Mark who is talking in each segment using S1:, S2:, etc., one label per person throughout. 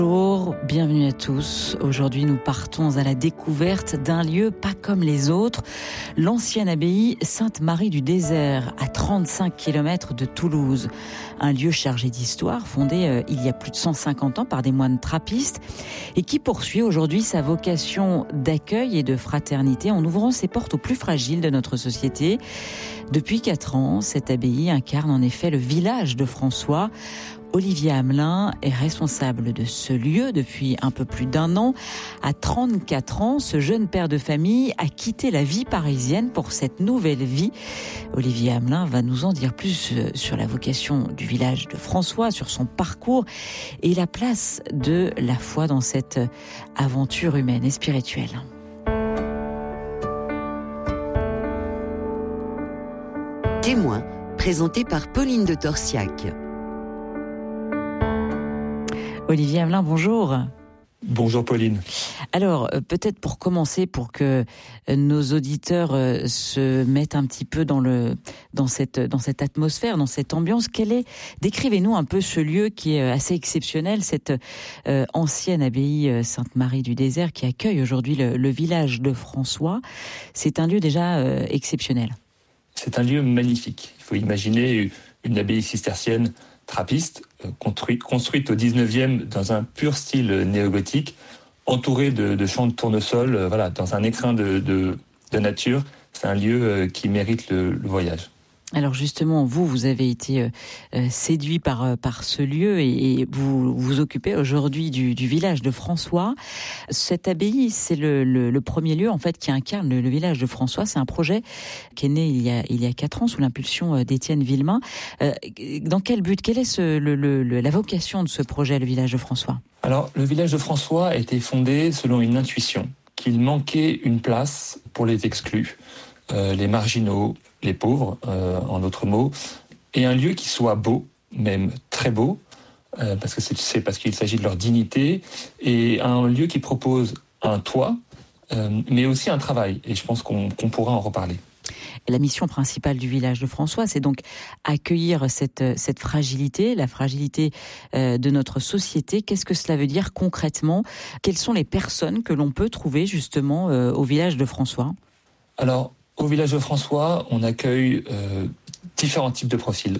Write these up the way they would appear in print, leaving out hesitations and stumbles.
S1: Bonjour, bienvenue à tous. Aujourd'hui, nous partons à la découverte d'un lieu pas comme les autres, l'ancienne abbaye Sainte-Marie du Désert, à 35 km de Toulouse. Un lieu chargé d'histoire, fondé il y a plus de 150 ans par des moines trappistes et qui poursuit aujourd'hui sa vocation d'accueil et de fraternité en ouvrant ses portes aux plus fragiles de notre société. Depuis 4 ans, cette abbaye incarne en effet le village de François. Olivier Hamelin est responsable de ce lieu depuis un peu plus d'1 an. À 34 ans, ce jeune père de famille a quitté la vie parisienne pour cette nouvelle vie. Olivier Hamelin va nous en dire plus sur la vocation du village de François, sur son parcours et la place de la foi dans cette aventure humaine et spirituelle.
S2: Témoin, présenté par Pauline de Torsiac.
S1: Olivier Hamelin, bonjour.
S3: Bonjour Pauline.
S1: Alors, peut-être pour commencer, pour que nos auditeurs se mettent un petit peu dans cette atmosphère, dans cette ambiance, décrivez-nous un peu ce lieu qui est assez exceptionnel, cette ancienne abbaye Sainte-Marie du Désert qui accueille aujourd'hui le village de François. C'est un lieu déjà exceptionnel.
S3: C'est un lieu magnifique. Il faut imaginer une abbaye cistercienne trappiste, construite au 19e dans un pur style néogothique, entourée de champs de tournesol, dans un écrin de nature. C'est un lieu qui mérite le voyage.
S1: Alors justement, vous avez été séduit par ce lieu et vous vous occupez aujourd'hui du village de François. Cette abbaye, c'est le premier lieu en fait qui incarne le village de François. C'est un projet qui est né il y a 4 ans sous l'impulsion d'Étienne Villemain. Dans quel but? Quelle est la vocation de ce projet, le village de François? Alors,
S3: le village de François a été fondé selon une intuition qu'il manquait une place pour les exclus, les marginaux, les pauvres, en d'autres mots, et un lieu qui soit beau, même très beau, parce que c'est parce qu'il s'agit de leur dignité, et un lieu qui propose un toit, mais aussi un travail, et je pense qu'on pourra en reparler.
S1: La mission principale du village de François, c'est donc accueillir cette fragilité, la fragilité de notre société. Qu'est-ce que cela veut dire concrètement? Quelles sont les personnes que l'on peut trouver justement au village de François? Alors, au village de François, on accueille différents types de profils.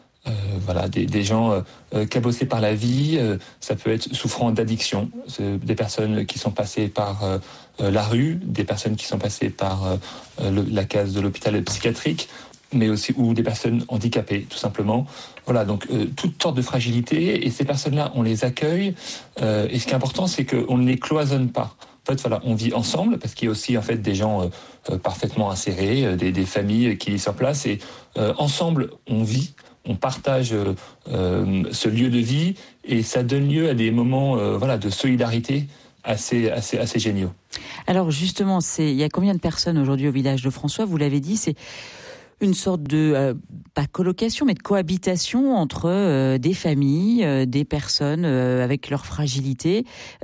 S3: Des gens cabossés par la vie, ça peut être souffrant d'addiction, des personnes qui sont passées par la rue, des personnes qui sont passées par la case de l'hôpital psychiatrique, mais aussi ou des personnes handicapées, tout simplement. Donc toutes sortes de fragilités, et ces personnes-là, on les accueille, et ce qui est important, c'est qu'on ne les cloisonne pas. En fait, on vit ensemble, parce qu'il y a aussi en fait des gens parfaitement insérés, des familles qui vivent sur place, et ensemble, on vit, on partage ce lieu de vie, et ça donne lieu à des moments de solidarité assez géniaux. Alors justement, il y a combien de personnes aujourd'hui au village de François? Vous l'avez dit, c'est une sorte de, pas colocation, mais de cohabitation entre des familles, des personnes avec leur fragilité.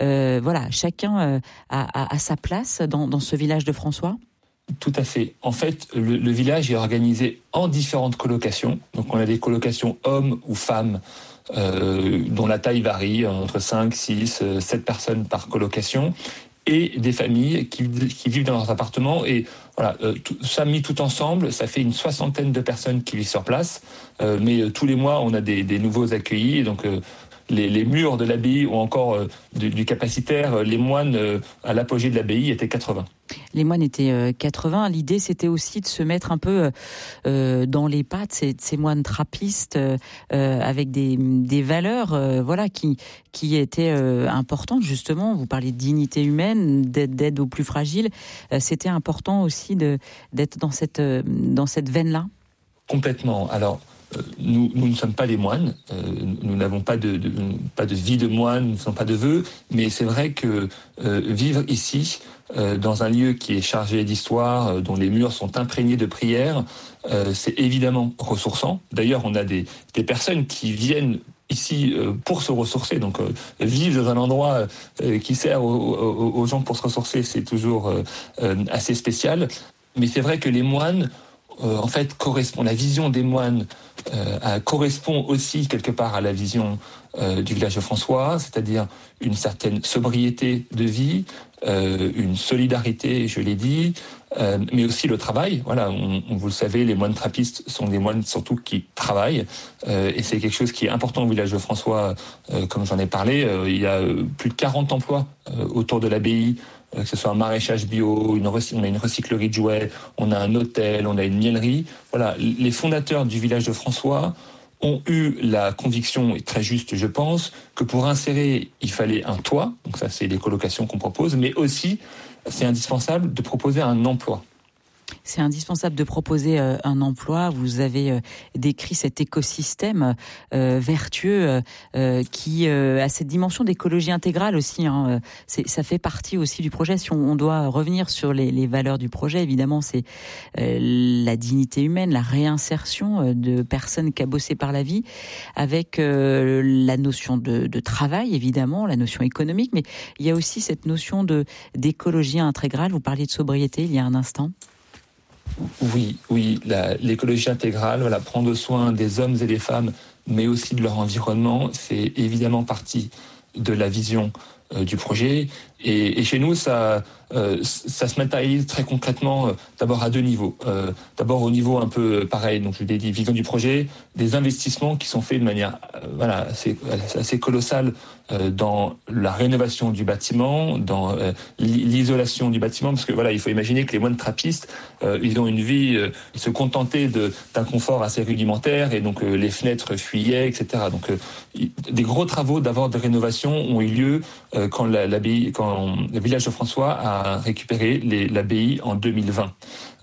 S3: Chacun a sa place dans ce village de François? Tout à fait. En fait, le village est organisé en différentes colocations. Donc on a des colocations hommes ou femmes, dont la taille varie entre 5, 6, 7 personnes par colocation, et des familles qui vivent dans leurs appartements. Et ça mis tout ensemble, ça fait une 60aine de personnes qui vivent sur place. Mais tous les mois, on a des nouveaux accueillis. Et donc, les murs de l'abbaye ont encore du capacitaire. Les moines, à l'apogée de l'abbaye, étaient 80. Les moines étaient 80. L'idée, c'était aussi de se mettre un peu dans les pas de ces moines trappistes, avec des valeurs qui étaient importantes, justement. Vous parliez de dignité humaine, d'aide aux plus fragiles. C'était important aussi d'être dans cette veine-là? Complètement. Alors, nous ne sommes pas des moines, nous n'avons pas de vie de moine, nous ne sommes pas de vœux, mais c'est vrai que vivre ici, dans un lieu qui est chargé d'histoire, dont les murs sont imprégnés de prières, c'est évidemment ressourçant. D'ailleurs, on a des personnes qui viennent ici pour se ressourcer, donc vivre dans un endroit qui sert aux gens pour se ressourcer, c'est toujours assez spécial. Mais c'est vrai que les moines en fait correspond, la vision des moines correspond aussi quelque part à la vision du village de François, c'est-à-dire une certaine sobriété de vie, une solidarité, je l'ai dit, mais aussi le travail. Voilà, vous le savez, les moines trappistes sont des moines surtout qui travaillent, et c'est quelque chose qui est important au village de François, comme j'en ai parlé. Il y a plus de 40 emplois autour de l'abbaye, que ce soit un maraîchage bio, on a une recyclerie de jouets, on a un hôtel, on a une miellerie. Voilà, les fondateurs du village de François ont eu la conviction, et très juste je pense, que pour insérer, il fallait un toit, donc ça c'est les colocations qu'on propose, mais aussi c'est indispensable de proposer un emploi.
S1: C'est indispensable de proposer un emploi. Vous avez décrit cet écosystème vertueux qui a cette dimension d'écologie intégrale aussi. Hein. Ça fait partie aussi du projet. Si on doit revenir sur les valeurs du projet, évidemment, c'est la dignité humaine, la réinsertion de personnes cabossées par la vie, avec la notion de travail, évidemment, la notion économique, mais il y a aussi cette notion d'écologie intégrale. Vous parliez de sobriété il y a un instant.
S3: Oui, l'écologie intégrale, voilà, prendre soin des hommes et des femmes, mais aussi de leur environnement, c'est évidemment partie de la vision du projet. Et chez nous, ça se matérialise très concrètement, d'abord à deux niveaux. D'abord au niveau un peu pareil, donc je l'ai dit, vision du projet, des investissements qui sont faits de manière assez colossale dans la rénovation du bâtiment, dans l'isolation du bâtiment, parce que voilà, il faut imaginer que les moines trappistes, ils ont une vie, ils se contentaient d'un confort assez rudimentaire, et donc les fenêtres fuyaient, etc. Donc des gros travaux d'abord de rénovation ont eu lieu quand le village de François a récupéré l'abbaye en 2020.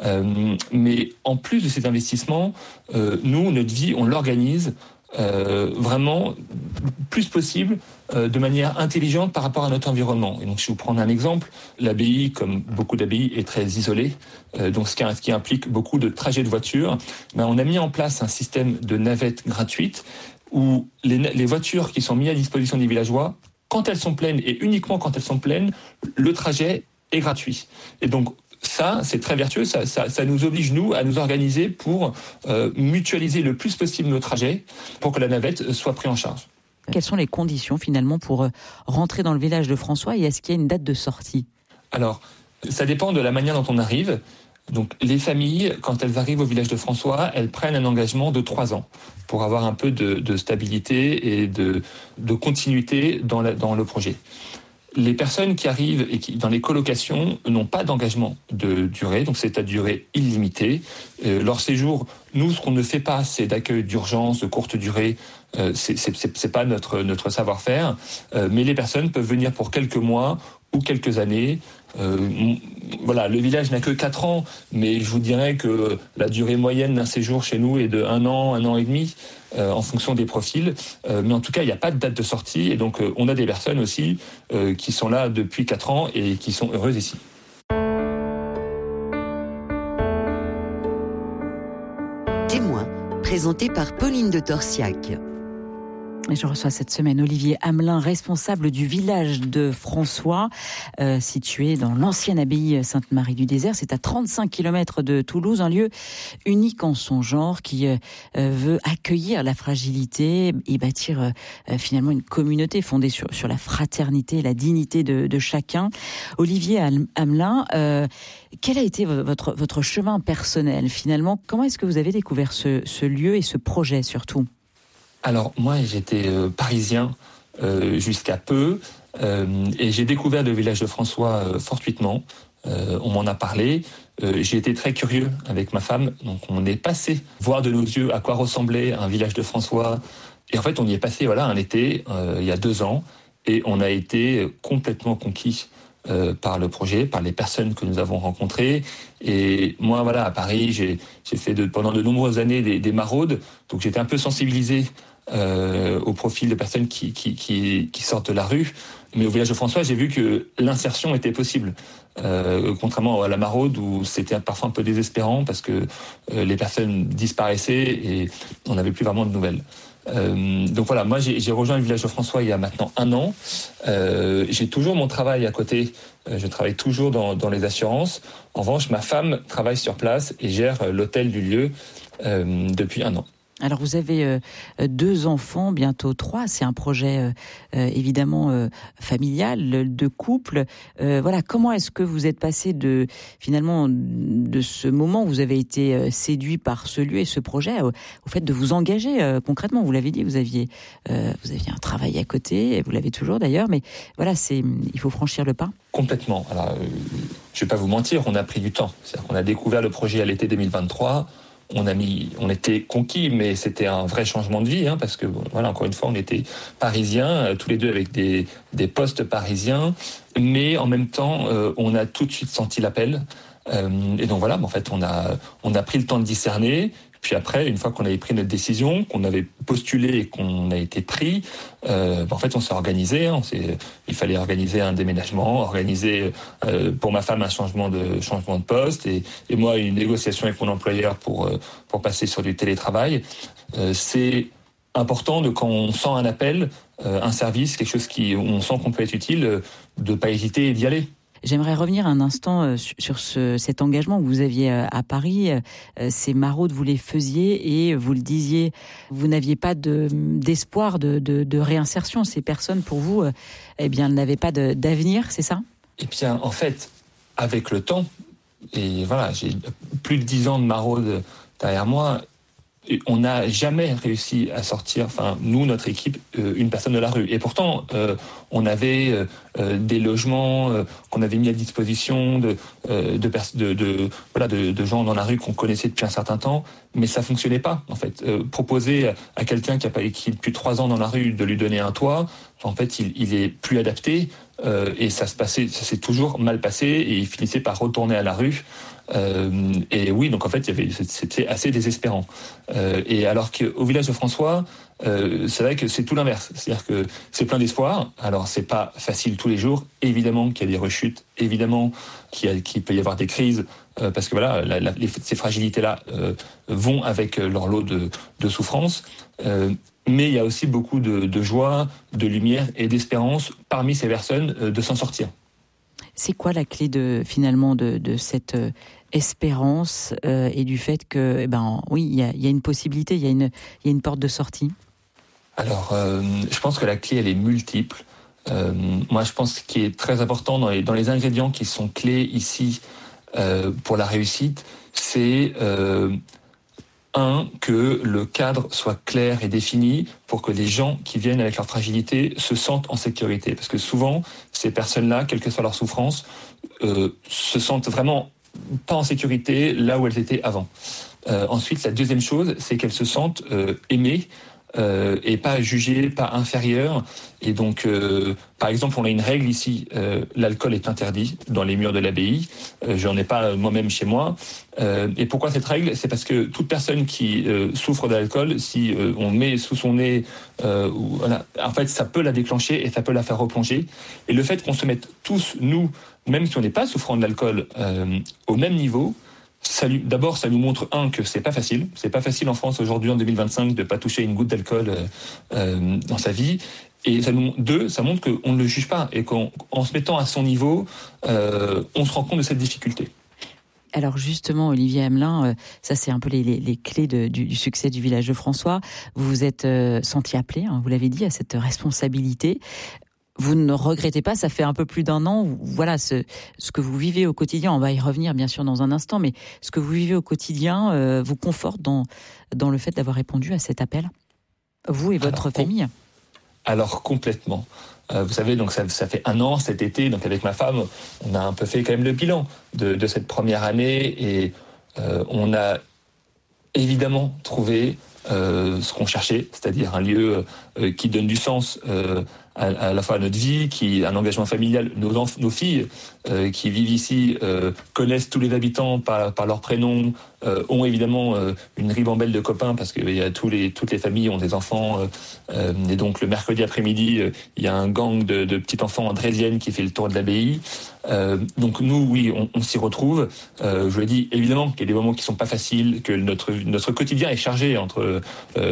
S3: Mais en plus de ces investissements, nous, notre vie, on l'organise vraiment plus possible, de manière intelligente par rapport à notre environnement. Et donc, je vais vous prendre un exemple. L'abbaye, comme beaucoup d'abbayes, est très isolée, donc ce qui implique beaucoup de trajets de voiture. On a mis en place un système de navettes gratuites où les voitures qui sont mises à disposition des villageois, quand elles sont pleines et uniquement quand elles sont pleines, le trajet est gratuit. Et donc, ça, c'est très vertueux, ça nous oblige, nous, à nous organiser pour mutualiser le plus possible nos trajets pour que la navette soit prise en charge.
S1: Quelles sont les conditions, finalement, pour rentrer dans le village de François, et est-ce qu'il y a une date de sortie ?
S3: Alors, ça dépend de la manière dont on arrive. Donc, les familles, quand elles arrivent au village de François, elles prennent un engagement de 3 ans pour avoir un peu de stabilité et de continuité dans le projet. Les personnes qui arrivent et qui, dans les colocations, n'ont pas d'engagement de durée, donc c'est à durée illimitée. Leur séjour, nous, ce qu'on ne fait pas, c'est d'accueil d'urgence, de courte durée. C'est pas notre savoir-faire. Mais les personnes peuvent venir pour quelques mois ou quelques années. Voilà, le village n'a que 4 ans, mais je vous dirais que la durée moyenne d'un séjour chez nous est de 1 an et demi, en fonction des profils. Mais en tout cas, il n'y a pas de date de sortie, et donc on a des personnes aussi qui sont là depuis 4 ans et qui sont heureuses ici.
S2: Témoin, présenté par Pauline de Torsiac.
S1: Et je reçois cette semaine Olivier Hamelin, responsable du village de François, situé dans l'ancienne abbaye Sainte-Marie du Désert. C'est à 35 km de Toulouse, un lieu unique en son genre qui veut accueillir la fragilité et bâtir finalement une communauté fondée sur la fraternité et la dignité de chacun. Olivier Hamelin, quel a été votre chemin personnel finalement ? Comment est-ce que vous avez découvert ce lieu et ce projet surtout ?
S3: Alors moi j'étais parisien jusqu'à peu, et j'ai découvert le village de François fortuitement. On m'en a parlé, j'ai été très curieux avec ma femme, donc on est passé voir de nos yeux à quoi ressemblait un village de François, et en fait on y est passé un été il y a 2 ans, et on a été complètement conquis par le projet, par les personnes que nous avons rencontrées. Et moi à Paris j'ai fait pendant de nombreuses années des maraudes, donc j'étais un peu sensibilisé au profil de personnes qui sortent de la rue. Mais au village de François, j'ai vu que l'insertion était possible. Contrairement à la maraude où c'était parfois un peu désespérant parce que les personnes disparaissaient et on n'avait plus vraiment de nouvelles. Donc voilà, moi j'ai rejoint le village Geoffrançois il y a maintenant 1 an. J'ai toujours mon travail à côté. Je travaille toujours dans les assurances. En revanche, ma femme travaille sur place et gère l'hôtel du lieu depuis 1 an.
S1: Alors vous avez 2 enfants, bientôt 3. C'est un projet évidemment familial, de couple. Voilà, comment est-ce que vous êtes passé de ce moment où vous avez été séduit par ce lieu et ce projet au fait de vous engager concrètement? Vous l'avez dit, vous aviez un travail à côté, et vous l'avez toujours d'ailleurs, mais voilà, il faut franchir le pas.
S3: Complètement. Alors, je vais pas vous mentir, on a pris du temps. C'est-à-dire qu'on a découvert le projet à l'été 2023. On était conquis, mais c'était un vrai changement de vie, parce que voilà, encore une fois, on était parisiens, tous les deux avec des postes parisiens, mais en même temps, on a tout de suite senti l'appel. Et donc voilà, en fait, on a pris le temps de discerner. Puis après, une fois qu'on avait pris notre décision, qu'on avait postulé et qu'on a été pris, en fait, on s'est organisé. Il fallait organiser un déménagement, organiser pour ma femme un changement de poste et moi une négociation avec mon employeur pour passer sur du télétravail. C'est important de, quand on sent un appel, un service, quelque chose où on sent qu'on peut être utile, de pas hésiter et d'y aller.
S1: J'aimerais revenir un instant sur cet engagement que vous aviez à Paris. Ces maraudes, vous les faisiez et vous le disiez, vous n'aviez pas d'espoir de réinsertion. Ces personnes, pour vous, elles n'avaient pas d'avenir, c'est ça?
S3: Eh bien, en fait, avec le temps, et voilà, j'ai plus de 10 ans de maraude derrière moi, on n'a jamais réussi à sortir, nous, notre équipe, une personne de la rue. Et pourtant, on avait des logements qu'on avait mis à disposition de gens dans la rue qu'on connaissait depuis un certain temps, mais ça fonctionnait pas. En fait, proposer à quelqu'un qui est depuis 3 ans dans la rue de lui donner un toit, en fait, il est plus adapté et ça s'est toujours mal passé et il finissait par retourner à la rue. Et oui, donc en fait, c'était assez désespérant. Et alors qu'au village Geoffrançois, c'est vrai que c'est tout l'inverse. C'est-à-dire que c'est plein d'espoir. Alors, c'est pas facile tous les jours. Évidemment qu'il y a des rechutes. Évidemment qu'il peut y avoir des crises. Parce que voilà, ces fragilités-là vont avec leur lot de souffrance. Mais il y a aussi beaucoup de joie, de lumière et d'espérance parmi ces personnes de s'en sortir.
S1: C'est quoi la clé de cette espérance et du fait que, oui, il y a une possibilité, il y a une porte de sortie?
S3: Alors, je pense que la clé, elle est multiple. Moi, je pense ce qui est très important dans les ingrédients qui sont clés ici pour la réussite, c'est que le cadre soit clair et défini pour que les gens qui viennent avec leur fragilité se sentent en sécurité. Parce que souvent, ces personnes-là, quelle que soit leur souffrance, se sentent vraiment pas en sécurité là où elles étaient avant. Ensuite, la deuxième chose, c'est qu'elles se sentent aimées et pas jugées, pas inférieures. Et donc, par exemple, on a une règle ici, l'alcool est interdit dans les murs de l'abbaye. J'en ai pas moi-même chez moi. Et pourquoi cette règle? C'est parce que toute personne qui souffre d'alcool, si on met sous son nez, en fait, ça peut la déclencher et ça peut la faire replonger. Et le fait qu'on se mette tous, nous, même si on n'est pas souffrant de l'alcool, au même niveau, d'abord, ça nous montre, que c'est pas facile. C'est pas facile en France aujourd'hui, en 2025, de pas toucher une goutte d'alcool dans sa vie. Et ça montre qu'on ne le juge pas et qu'en se mettant à son niveau, on se rend compte de cette difficulté.
S1: Alors justement, Olivier Hamelin, ça c'est un peu les clés du succès du village Geoffrançois. Vous vous êtes senti appelé, vous l'avez dit, à cette responsabilité. Vous ne regrettez pas, ça fait un peu plus d'1 an, voilà, ce que vous vivez au quotidien, on va y revenir bien sûr dans un instant, mais ce que vous vivez au quotidien vous conforte dans le fait d'avoir répondu à cet appel, vous et votre famille?
S3: Alors complètement. Vous savez, donc ça fait 1 an cet été, donc avec ma femme, on a un peu fait quand même le bilan de cette première année et on a évidemment trouvé ce qu'on cherchait, c'est-à-dire un lieu qui donne du sens à la fois à notre vie, un engagement familial. Nos filles qui vivent ici connaissent tous les habitants par leur prénom, ont évidemment une ribambelle de copains parce que toutes les familles ont des enfants. Et donc le mercredi après-midi, il y a un gang de petits enfants andrésiennes qui fait le tour de l'abbaye. Donc nous, oui, on s'y retrouve. Je le dis évidemment qu'il y a des moments qui sont pas faciles, que notre quotidien est chargé entre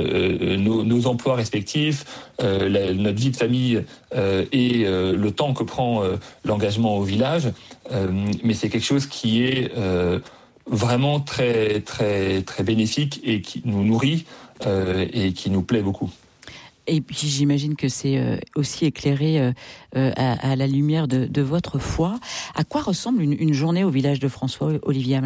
S3: nos emplois respectifs, notre vie de famille et le temps que prend l'engagement au village. Mais c'est quelque chose qui est vraiment très très très bénéfique et qui nous nourrit et qui nous plaît beaucoup.
S1: Et puis j'imagine que c'est aussi éclairé à la lumière de votre foi. À quoi ressemble une journée au village de François, Olivier Hamelin ?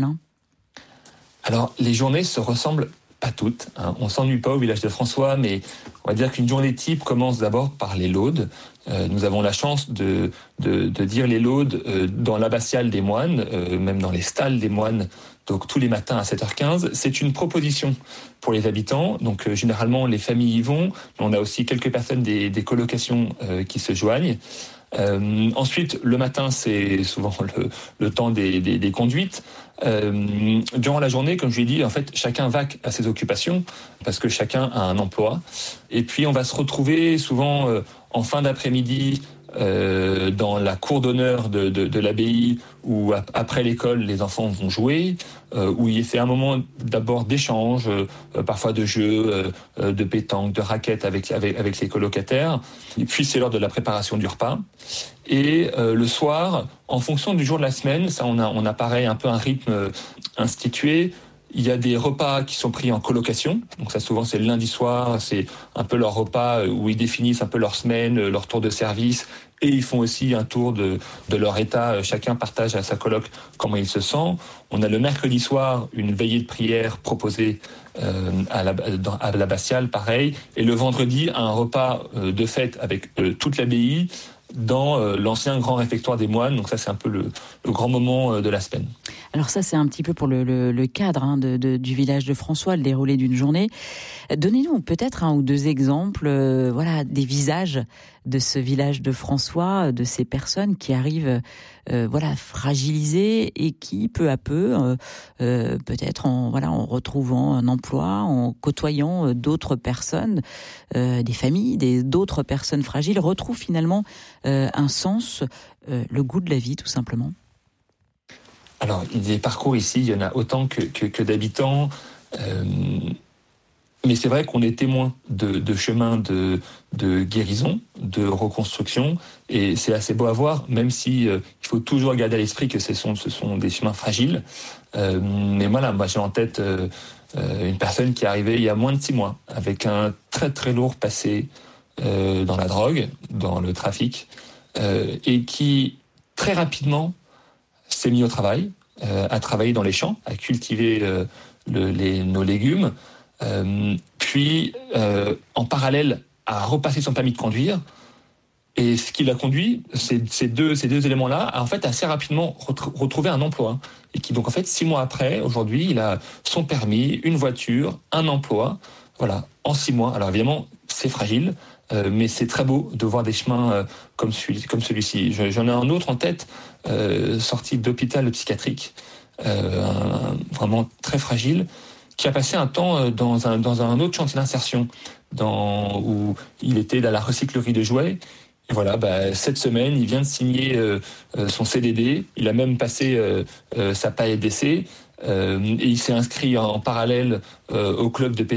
S3: Alors les journées se ressemblent pas toutes. On s'ennuie pas au village de François, mais on va dire qu'une journée type commence d'abord par les laudes. Nous avons la chance de dire les laudes dans l'abbatiale des moines, même dans les stalles des moines, donc tous les matins à 7h15. C'est une proposition pour les habitants, donc généralement les familles y vont, mais on a aussi quelques personnes des colocations qui se joignent. Ensuite, le matin, c'est souvent le temps des conduites. Durant la journée, comme je l'ai dit, en fait, chacun vaque à ses occupations parce que chacun a un emploi. Et puis, on va se retrouver souvent en fin d'après-midi dans la cour d'honneur de l'abbaye où après l'école les enfants vont jouer, où c'est un moment d'abord d'échange, parfois de jeu, de pétanque, de raquettes avec les colocataires. Et puis c'est l'heure de la préparation du repas. Et le soir, en fonction du jour de la semaine, ça on a pareil un peu un rythme institué. Il y a des repas qui sont pris en colocation. Donc ça, souvent, c'est le lundi soir. C'est un peu leur repas où ils définissent un peu leur semaine, leur tour de service. Et ils font aussi un tour de leur état. Chacun partage à sa coloc comment il se sent. On a le mercredi soir une veillée de prière proposée à l'abbatiale, pareil. Et le vendredi, un repas de fête avec toute l'abbaye dans l'ancien grand réfectoire des moines. Donc ça, c'est un peu le grand moment de la semaine.
S1: Alors ça, c'est un petit peu pour le cadre du village de François, le déroulé d'une journée. Donnez-nous peut-être un ou deux exemples des visages de ce village de François, de ces personnes qui arrivent fragilisées et qui, peu à peu, peut-être en retrouvant un emploi, en côtoyant d'autres personnes, des familles, d'autres personnes fragiles, retrouvent finalement un sens, le goût de la vie, tout simplement.
S3: Alors, des parcours ici, il y en a autant que d'habitants. Mais c'est vrai qu'on est témoin de chemins de guérison, de reconstruction. Et c'est assez beau à voir, même si il faut toujours garder à l'esprit que ce sont des chemins fragiles. Mais moi, j'ai en tête une personne qui est arrivée il y a moins de 6 mois, avec un très très lourd passé dans la drogue, dans le trafic, et qui très rapidement s'est mis au travail, à travailler dans les champs, à cultiver nos légumes, puis en parallèle à repasser son permis de conduire. Et ce qui l'a conduit, ces deux éléments-là, à en fait assez rapidement retrouver un emploi. Et qui donc en fait 6 mois après, aujourd'hui, il a son permis, une voiture, un emploi, voilà, en 6 mois. Alors évidemment, c'est fragile. Mais c'est très beau de voir des chemins comme celui-ci. J'en ai un autre en tête, sorti d'hôpital psychiatrique, vraiment très fragile, qui a passé un temps dans un autre chantier d'insertion, où il était dans la recyclerie de jouets. Et voilà, cette semaine, il vient de signer son CDD. Il a même passé sa période d'essai. Et il s'est inscrit en parallèle au club de